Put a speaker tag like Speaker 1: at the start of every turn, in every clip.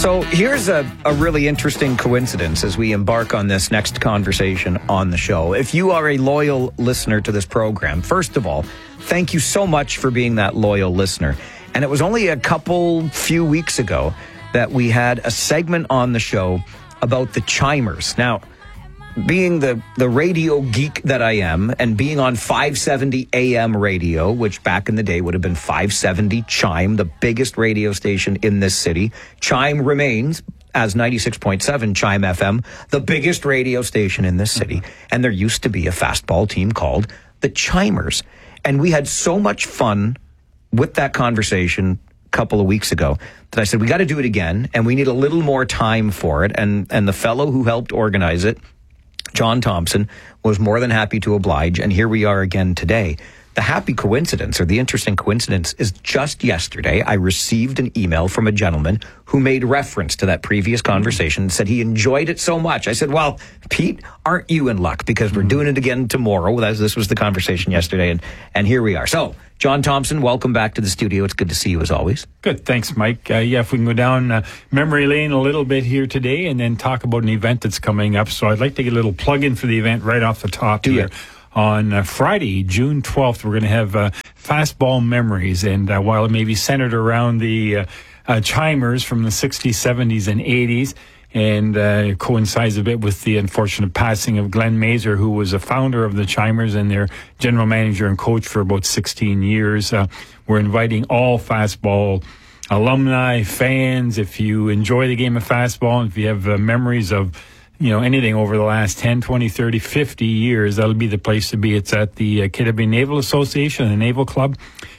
Speaker 1: So here's a really interesting coincidence as we embark on this next conversation on the show. If you are a loyal listener to this program, first of all, thank you so much for being that loyal listener. And it was only a few weeks ago that we had a segment on the show about the Chimers. Now, being the radio geek that I am, and being on 570 AM radio, which back in the day would have been 570 Chime, the biggest radio station in this city. Chime remains, as 96.7 Chime FM, the biggest radio station in this city. And there used to be a fastball team called the Chimers. And we had so much fun with that conversation a couple of weeks ago that I said, we got to do it again, and we need a little more time for it. And the fellow who helped organize it, John Thompson, was more than happy to oblige, and here we are again today. The happy coincidence, or the interesting coincidence, is just yesterday I received an email from a gentleman who made reference to that previous conversation and said he enjoyed it so much. I said, well, Pete, aren't you in luck? Because we're doing it again tomorrow. This was the conversation yesterday, and here we are. So, John Thompson, welcome back to the studio. It's good to see you as always.
Speaker 2: Good. Thanks, Mike. If we can go down memory lane a little bit here today and then talk about an event that's coming up. So I'd like to get a little plug in for the event right off the top here. On Friday, June 12th, we're going to have Fastball Memories. And while it may be centered around the Chimers from the 60s, 70s, and 80s, and coincides a bit with the unfortunate passing of Glenn Mazer, who was a founder of the Chimers and their general manager and coach for about 16 years. We're inviting all fastball alumni, fans. If you enjoy the game of fastball, and if you have memories of anything over the last 10, 20, 30, 50 years, that'll be the place to be. It's at the Kittaby Naval Association, the Naval Club,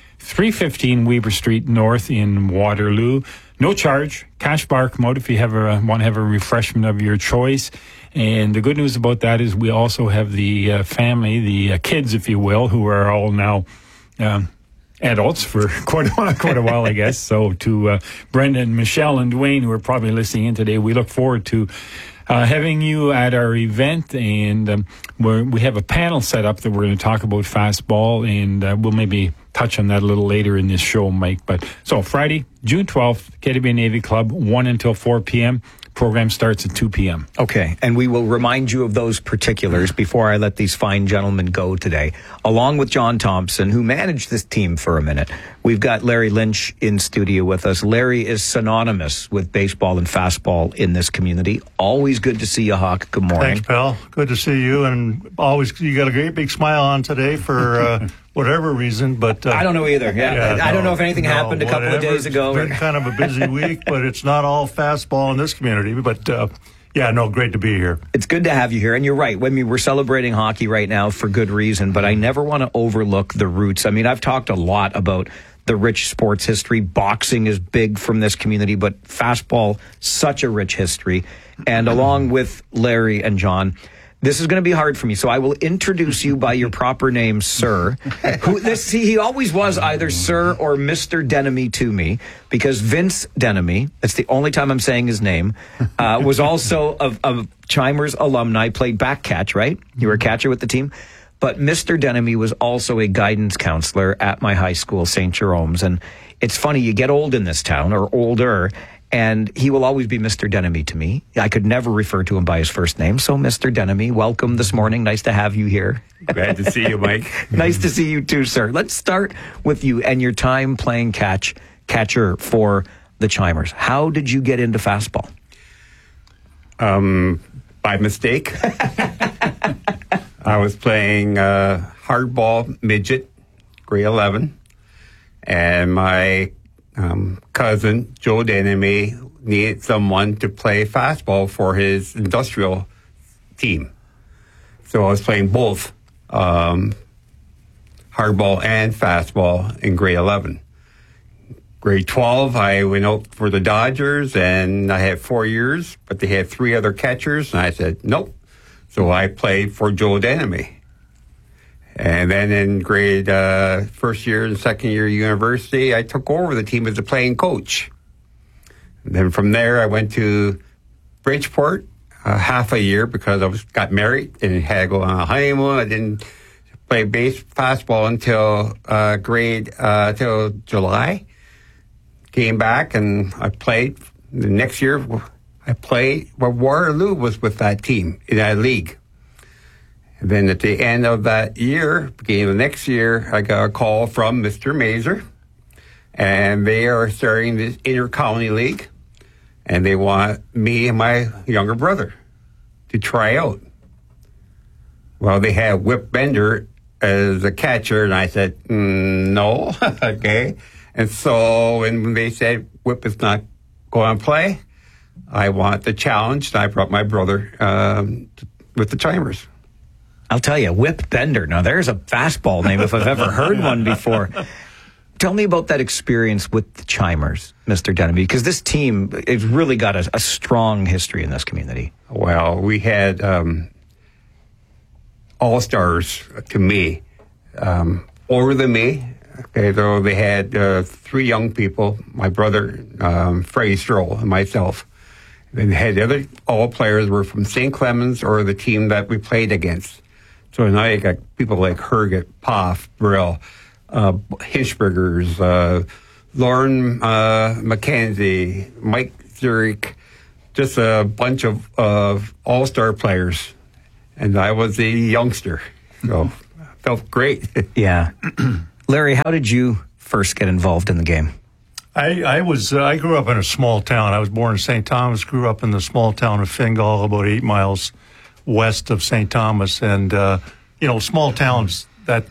Speaker 2: 315 Weber Street North in Waterloo. No charge, cash bar come out if you want to have a refreshment of your choice. And the good news about that is we also have the family, the kids, if you will, who are all now adults for quite a while, I guess. So to Brendan, Michelle, and Dwayne, who are probably listening in today, we look forward to having you at our event, and we have a panel set up that we're going to talk about fastball, and we'll maybe touch on that a little later in this show, Mike. But so Friday, June 12th, Kittaby Navy Club, 1 until 4 p.m. Program starts at 2 p.m.
Speaker 1: Okay, and we will remind you of those particulars before I let these fine gentlemen go today. Along with John Thompson, who managed this team for a minute, we've got Larry Lynch in studio with us. Larry is synonymous with baseball and fastball in this community. Always good to see you, Hawk. Good morning.
Speaker 3: Thanks, pal. Good to see you, and always you got a great big smile on today for whatever reason, but
Speaker 1: I don't know either. I don't know if anything happened a couple of days ago.
Speaker 3: It's been kind of a busy week, but it's not all fastball in this community. But great to be here.
Speaker 1: It's good to have you here, and you're right. We're celebrating hockey right now for good reason, but I never want to overlook the roots. I mean, I've talked a lot about the rich sports history. Boxing is big from this community, but fastball, such a rich history. And along with Larry and John, this is going to be hard for me, so I will introduce you by your proper name, sir. He always was either sir or Mr. Denemy to me, because Vince Denemy, that's the only time I'm saying his name, was also a Chimers alumni, played back catch, right? You were a catcher with the team. But Mr. Denemy was also a guidance counselor at my high school, St. Jerome's. And it's funny, you get old in this town, or older, and he will always be Mr. Denemy to me. I could never refer to him by his first name. So, Mr. Denemy, welcome this morning. Nice to have you here.
Speaker 4: Glad to see you, Mike.
Speaker 1: Nice to see you too, sir. Let's start with you and your time playing catcher for the Chimers. How did you get into fastball?
Speaker 4: By mistake. I was playing hardball midget, grade 11, and my cousin, Joe Denemy, needed someone to play fastball for his industrial team. So I was playing both hardball and fastball in grade 11. Grade 12, I went out for the Dodgers, and I had 4 years, but they had 3 other catchers, and I said, nope. So I played for Joe Denemy. And then in grade first year and second year university, I took over the team as a playing coach. And then from there, I went to Bridgeport half a year because I got married and had to go on a honeymoon. I didn't play fastball until till July. Came back and I played The next year, I played, Waterloo was with that team in that league. And then at the end of that year, beginning of the next year, I got a call from Mr. Mazur, and they are starting this inter-county league, and they want me and my younger brother to try out. Well, they had Whip Bender as a catcher, and I said, no, okay. And so when they said Whip is not going to play, I want the challenge, and I brought my brother with the Chimers.
Speaker 1: I'll tell you, Whip Bender. Now, there's a fastball name if I've ever heard one before. Tell me about that experience with the Chimers, Mr. Denby, because this team, it's really got a strong history in this community.
Speaker 4: Well, we had all-stars to me, older than me. Okay, though they had 3 young people, my brother, Freddie Stroll, and myself. Then they had the other all players were from St. Clemens or the team that we played against. So now you got people like Herget, Poff, Brill, Hinchbergers, Lauren McKenzie, Mike Zurich, just a bunch of all-star players. And I was a youngster, so felt great.
Speaker 1: Yeah. Larry, how did you first get involved in the game?
Speaker 3: I grew up in a small town. I was born in St. Thomas, grew up in the small town of Fingal, about 8 miles west of St. Thomas. And, small towns,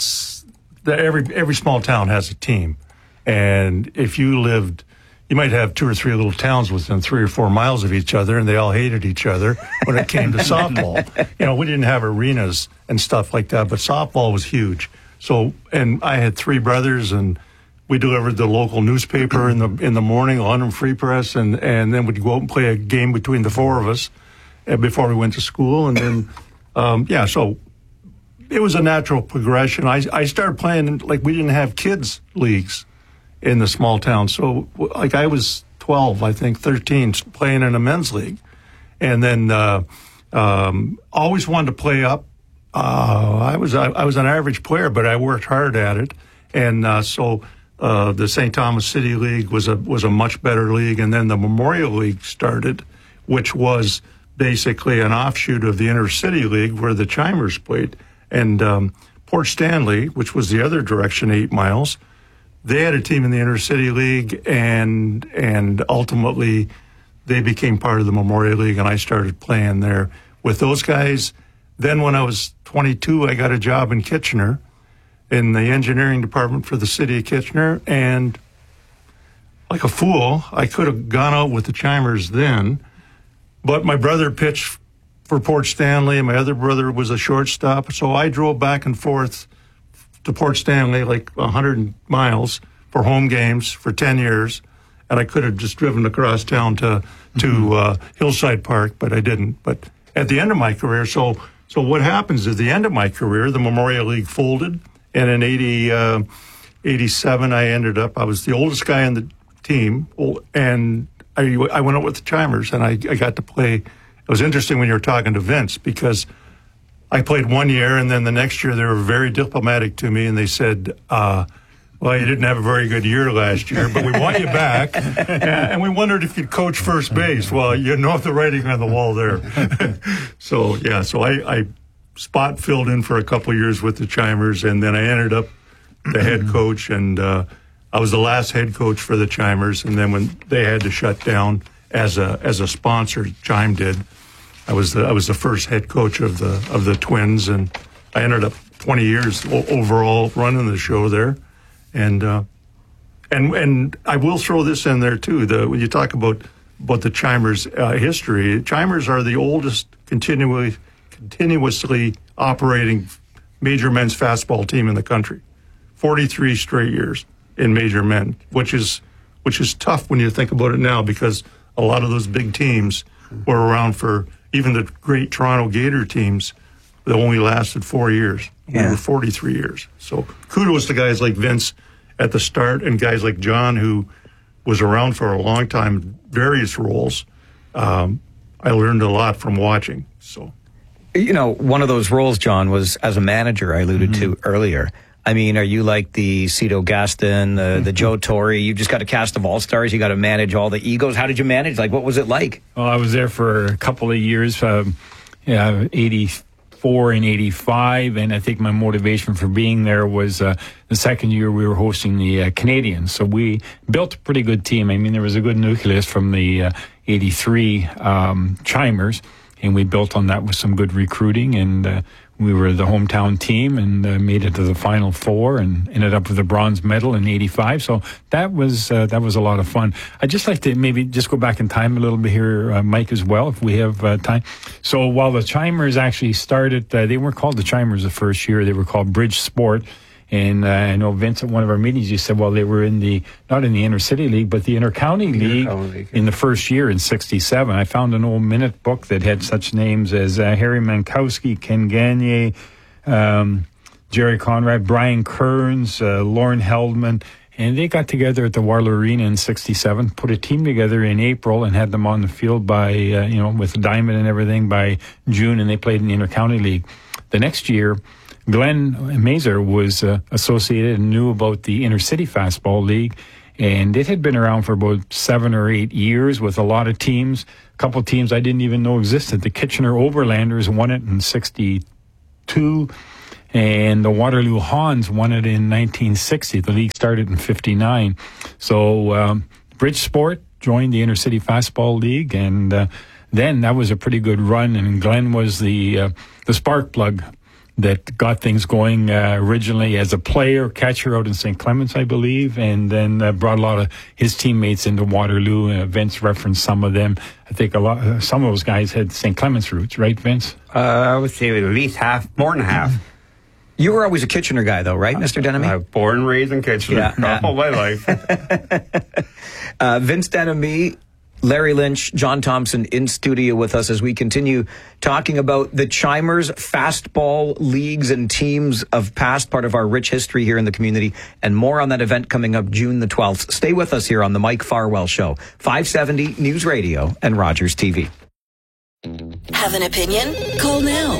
Speaker 3: every small town has a team. And if you might have 2 or 3 little towns within 3 or 4 miles of each other, and they all hated each other when it came to softball. We didn't have arenas and stuff like that, but softball was huge. So, and I had 3 brothers, and we delivered the local newspaper in the morning, London Free Press, and then we'd go out and play a game between the 4 of us before we went to school. And then, so it was a natural progression. I started playing, like, we didn't have kids' leagues in the small town. So, like, I was 12, I think, 13, playing in a men's league. And then always wanted to play up. I was an average player, but I worked hard at it. And so the St. Thomas City League was a much better league. And then the Memorial League started, which was basically an offshoot of the Intercity League where the Chimers played. And Port Stanley, which was the other direction, 8 miles, they had a team in the Intercity League, and ultimately they became part of the Memorial League, and I started playing there with those guys. Then when I was 22, I got a job in Kitchener in the engineering department for the city of Kitchener, and like a fool, I could have gone out with the Chimers then, but my brother pitched for Port Stanley, and my other brother was a shortstop, so I drove back and forth to Port Stanley, like 100 miles for home games for 10 years. And I could have just driven across town to Hillside Park, but I didn't. But at the end of my career, so what happens is, at the end of my career, the Memorial League folded. And in 87, I was the oldest guy on the team. And I went out with the Chimers, and I got to play. It was interesting when you were talking to Vince, because I played 1 year, and then the next year they were very diplomatic to me, and they said, well, you didn't have a very good year last year, but we want you back, and we wondered if you'd coach first base. Well, you know the writing on the wall there. So I spot filled in for a couple of years with the Chimers, and then I ended up the head coach, and I was the last head coach for the Chimers, and then when they had to shut down as a sponsor, Chime did, I was the first head coach of the Twins, and I ended up 20 years overall running the show there, and I will throw this in there too. When you talk about the Chimers history, Chimers are the oldest continuously operating major men's fastball team in the country, 43 straight years in major men, which is tough when you think about it now, because a lot of those big teams were around for. Even the great Toronto Gator teams, that only lasted 4 years. We were 43 years. So kudos to guys like Vince at the start, and guys like John, who was around for a long time, various roles. I learned a lot from watching. So,
Speaker 1: one of those roles, John, was as a manager. I alluded to earlier. I mean, are you like the Cito Gaston, the Joe Torre? You've just got a cast of all-stars. You got to manage all the egos. How did you manage? Like, what was it like?
Speaker 2: Well, I was there for a couple of years, 84 and 85, and I think my motivation for being there was the second year we were hosting the Canadians. So we built a pretty good team. I mean, there was a good nucleus from the 83 Chimers, and we built on that with some good recruiting, and we were the hometown team and made it to the Final Four and ended up with a bronze medal in 85. So that was a lot of fun. I'd just like to maybe just go back in time a little bit here, Mike, as well, if we have time. So while the Chimers actually started, they weren't called the Chimers the first year. They were called Bridge Sport. And I know, Vince, at one of our meetings, you said, well, they were not in the Inter-City League, but the Inter-County League in the first year in 67. I found an old minute book that had such names as Harry Mankowski, Ken Gagne, Jerry Conrad, Brian Kearns, Lauren Heldman. And they got together at the Waterloo Arena in 67, put a team together in April and had them on the field by, with the diamond and everything by June, and they played in the Inter-County League. The next year, Glenn Mazer was associated and knew about the Inter-City Fastball League, and it had been around for about 7 or 8 years with a lot of teams. A couple of teams I didn't even know existed. The Kitchener Overlanders won it in 62, and the Waterloo Hans won it in 1960. The league started in 59. So Bridge Sport joined the Inter-City Fastball League, and then that was a pretty good run, and Glenn was the spark plug that got things going originally as a player, catcher out in St. Clements, I believe, and then brought a lot of his teammates into Waterloo. Vince referenced some of them. I think some of those guys had St. Clements roots, right, Vince?
Speaker 4: I would say at least half, more than half.
Speaker 1: You were always a Kitchener guy, though, right, Mr. Denemy?
Speaker 4: I was born and raised in Kitchener all my life.
Speaker 1: Vince Denemy, Larry Lynch, John Thompson in studio with us as we continue talking about the Chimers fastball leagues and teams of past, part of our rich history here in the community, and more on that event coming up June the 12th. Stay with us here on the Mike Farwell Show, 570 News Radio and Rogers TV.
Speaker 5: Have an opinion? Call now.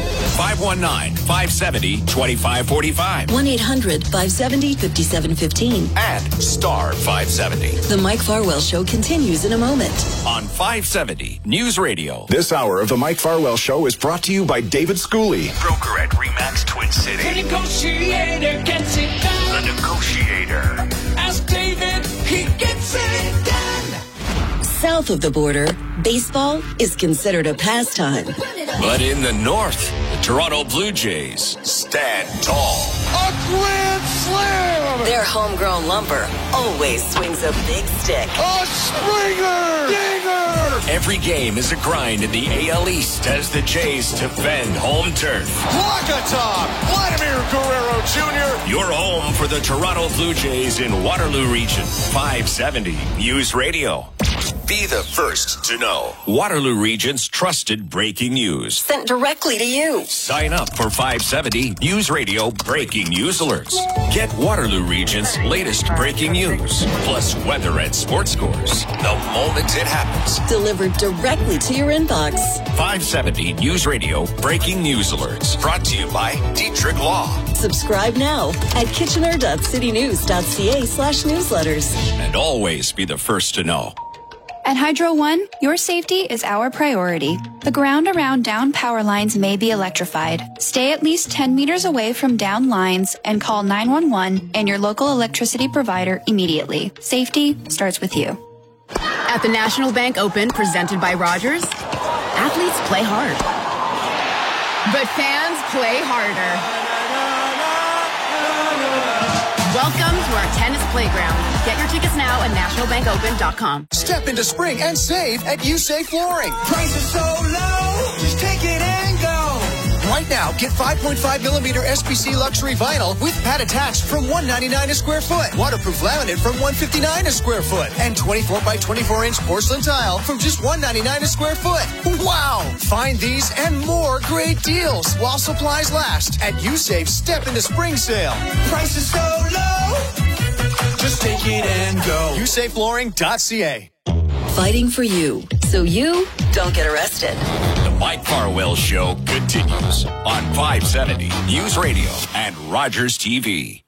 Speaker 6: 519-570-2545.
Speaker 5: 1-800-570-5715.
Speaker 6: And star 570.
Speaker 5: The Mike Farwell Show continues in a moment.
Speaker 6: On 570 News Radio.
Speaker 7: This hour of the Mike Farwell Show is brought to you by David Schooley.
Speaker 6: Broker at RE/MAX Twin City.
Speaker 8: The negotiator gets it done.
Speaker 6: The negotiator.
Speaker 8: Ask David, he gets it done.
Speaker 5: South of the border, baseball is considered a pastime.
Speaker 6: But in the north, the Toronto Blue Jays stand tall.
Speaker 8: A grand slam!
Speaker 5: Their homegrown lumber always swings a big stick.
Speaker 8: A Springer! Dinger!
Speaker 6: Every game is a grind in the AL East as the Jays defend home turf.
Speaker 8: Wakatop! Vladimir Guerrero Jr.
Speaker 6: Your home for the Toronto Blue Jays in Waterloo Region. 570 News Radio. Be the first to know. Waterloo Region's trusted breaking news.
Speaker 5: Sent directly to you.
Speaker 6: Sign up for 570 News Radio breaking news alerts. Get Waterloo Region's latest breaking news, plus weather and sports scores the moment it happens.
Speaker 5: Delivered directly to your inbox.
Speaker 6: 570 News Radio breaking news alerts. Brought to you by Dietrich Law.
Speaker 5: Subscribe now at kitchener.citynews.ca/newsletters.
Speaker 6: And always be the first to know.
Speaker 9: At Hydro One, your safety is our priority. The ground around down power lines may be electrified. Stay at least 10 meters away from down lines and call 911 and your local electricity provider immediately. Safety starts with you.
Speaker 10: At the National Bank Open, presented by Rogers, athletes play hard. But fans play harder. Welcome to our tennis playground. Get your tickets now at nationalbankopen.com.
Speaker 11: Step into spring and save at USAFE Flooring. Prices so low, just take it and go. Right now, get 5.5 millimeter SPC luxury vinyl with pad attached from $199 a square foot. Waterproof laminate from $159 a square foot. And 24 by 24 inch porcelain tile from just $199 a square foot. Wow! Find these and more great deals while supplies last at USAFE's Step into Spring sale. Prices so low, just take it and go. USAFEflooring.ca.
Speaker 5: Fighting for you, so you don't get arrested.
Speaker 6: The Mike Farwell Show continues on 570 News Radio and Rogers TV.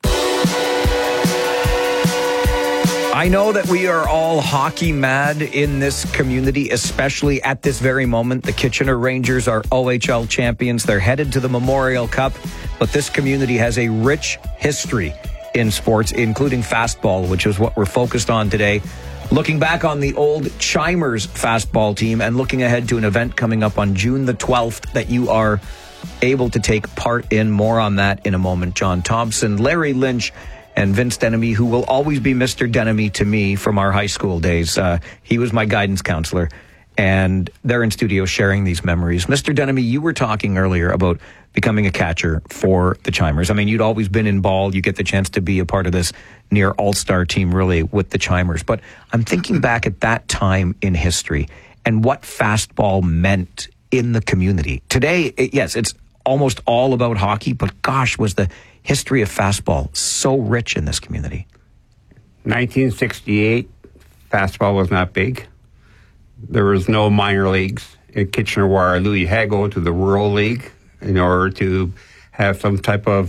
Speaker 1: I know that we are all hockey mad in this community, especially at this very moment. The Kitchener Rangers are OHL champions. They're headed to the Memorial Cup, but this community has a rich history in sports, including fastball, which is what we're focused on today. Looking back on the old Chimers fastball team and looking ahead to an event coming up on June the 12th that you are able to take part in. More on that in a moment. John Thompson, Larry Lynch, and Vince Denemy, who will always be Mr. Denemy to me from our high school days. He was my guidance counselor, and they're in studio sharing these memories. Mr. Denemy, you were talking earlier about becoming a catcher for the Chimers. I mean, you'd always been in ball. You get the chance to be a part of this near all-star team, really, with the Chimers. But I'm thinking back at that time in history and what fastball meant in the community. Today, yes, it's almost all about hockey, but gosh, was the history of fastball so rich in this community.
Speaker 4: 1968, fastball was not big. There was no minor leagues in Kitchener-Waterloo. You had to go to the Rural League in order to have some type of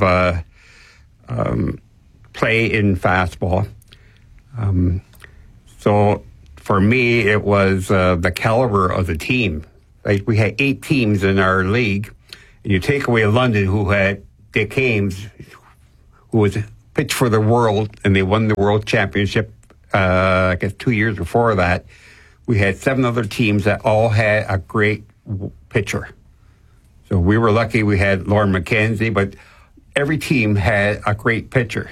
Speaker 4: play in fastball. So for me, it was the caliber of the team. Like, we had 8 teams in our league, and you take away London, who had Dick Ames, who was pitched for the world, and they won the world championship, I guess 2 years before that. We had 7 other teams that all had a great pitcher. So we were lucky we had Lauren McKenzie, but every team had a great pitcher.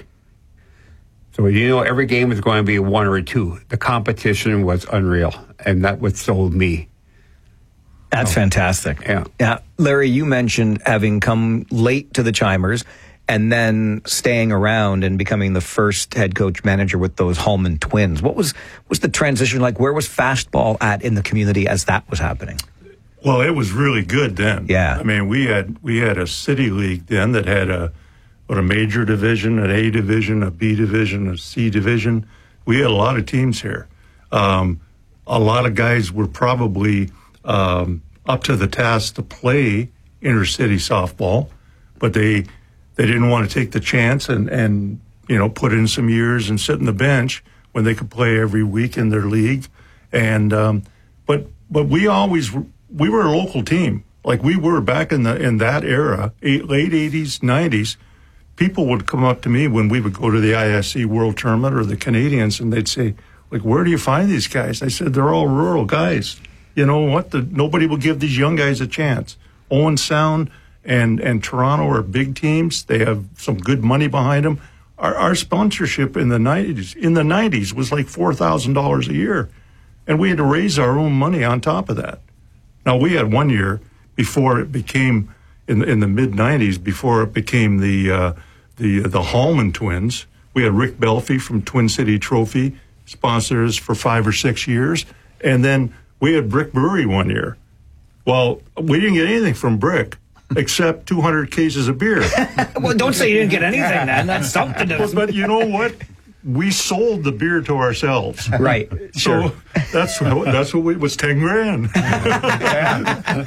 Speaker 4: So every game was going to be 1 or 2. The competition was unreal, and that what sold me.
Speaker 1: That's fantastic. Yeah. Larry, you mentioned having come late to the Chimers and then staying around and becoming the first head coach manager with those Hallman twins. What was the transition like? Where was fastball at in the community as that was happening?
Speaker 3: Well, it was really good then.
Speaker 1: Yeah.
Speaker 3: I mean, we had a city league then that had a major division, an A division, a B division, a C division. We had a lot of teams here. A lot of guys were probably up to the task to play intercity softball, but they didn't want to take the chance and put in some years and sit on the bench when they could play every week in their league. And but we were a local team, like we were back in that era, late 80s, 90s. People would come up to me when we would go to the ISC World Tournament or the Canadians, and they'd say, like, where do you find these guys? I said, they're all rural guys. You know what? Nobody will give these young guys a chance. Owen Sound and Toronto are big teams. They have some good money behind them. Our sponsorship in the 90s was like $4,000 a year, and we had to raise our own money on top of that. Now, we had 1 year before it became in the mid 90s, before it became the Hallman twins. We had Rick Belfie from Twin City Trophy sponsors for 5 or 6 years, and then we had Brick Brewery 1 year. Well, we didn't get anything from Brick except 200 cases of beer.
Speaker 1: Well, don't say you didn't get anything, man. That's something.
Speaker 3: But you know what? We sold the beer to ourselves.
Speaker 1: Right.
Speaker 3: So that's what it was, 10 grand. And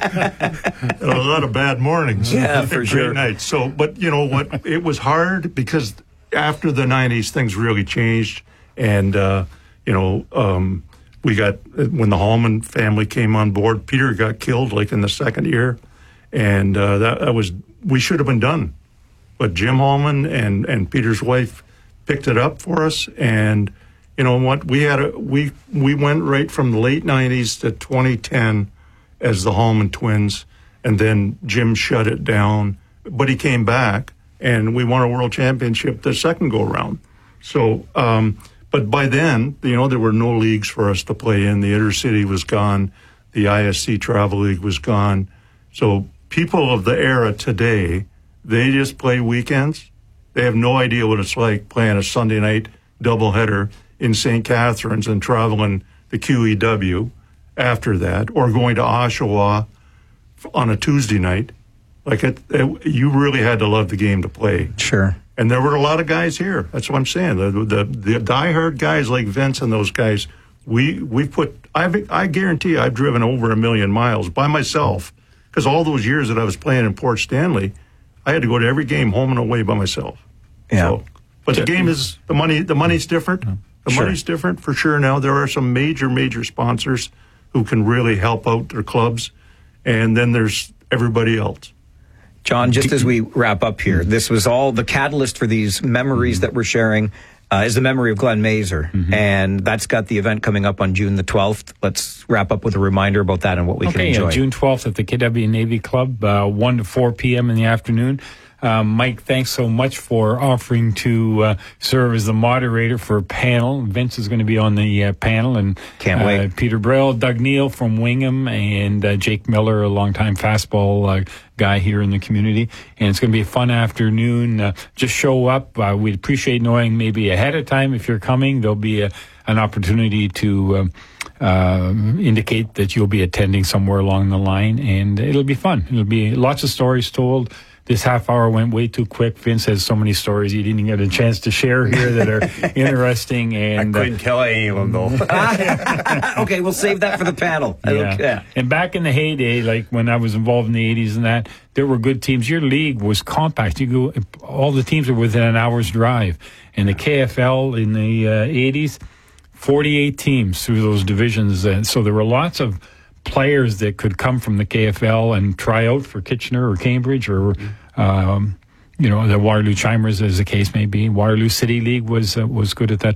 Speaker 3: a lot of bad mornings.
Speaker 1: Yeah, for sure.
Speaker 3: Great nights. So, but you know what? It was hard because after the 90s, things really changed. And, we got, when the Hallman family came on board, Peter got killed like in the second year. And we should have been done. But Jim Hallman and Peter's wife picked it up for us. And you know what? We went right from the late 90s to 2010 as the Hallman twins. And then Jim shut it down. But he came back, and we won a world championship the second go-around. So, but by then, there were no leagues for us to play in. The Intercity was gone. The ISC Travel League was gone. So people of the era today, they just play weekends. They have no idea what it's like playing a Sunday night doubleheader in St. Catharines and traveling the QEW after that, or going to Oshawa on a Tuesday night. Like you really had to love the game to play.
Speaker 1: Sure.
Speaker 3: And there were a lot of guys here. That's what I'm saying. The diehard guys like Vince and those guys, I guarantee I've driven over 1 million miles by myself, because all those years that I was playing in Port Stanley, I had to go to every game home and away by myself.
Speaker 1: Yeah.
Speaker 3: So But the game is the money's different. The money's different for sure now. There are some major sponsors who can really help out their clubs, and then there's everybody else.
Speaker 1: John, just as we wrap up here, this was all the catalyst for these memories that we're sharing is the memory of Glenn Mazer, and that's got the event coming up on June the 12th. Let's wrap up with a reminder about that and what we can enjoy.
Speaker 2: June 12th at the KW Navy Club, 1 to 4 p.m. in the afternoon. Mike, thanks so much for offering to serve as the moderator for a panel. Vince is going to be on the panel, and
Speaker 1: can't wait.
Speaker 2: Peter Brill, Doug Neal from Wingham, and Jake Miller, a longtime fastball guy here in the community. And it's going to be a fun afternoon. Just show up. We'd appreciate knowing maybe ahead of time if you're coming. There'll be an opportunity to indicate that you'll be attending somewhere along the line, and it'll be fun. It'll be lots of stories told. This half hour went way too quick. Vince has so many stories he didn't get a chance to share here that are interesting. And
Speaker 4: I couldn't tell any of them, though.
Speaker 1: Okay, we'll save that for the panel.
Speaker 2: Yeah. And back in the heyday, like when I was involved in the 80s and that, there were good teams. Your league was compact. All the teams are within an hour's drive. And the KFL in the 80s, 48 teams through those divisions. And so there were lots of players that could come from the KFL and try out for Kitchener or Cambridge or, the Waterloo Chimers, as the case may be. Waterloo City League was good at that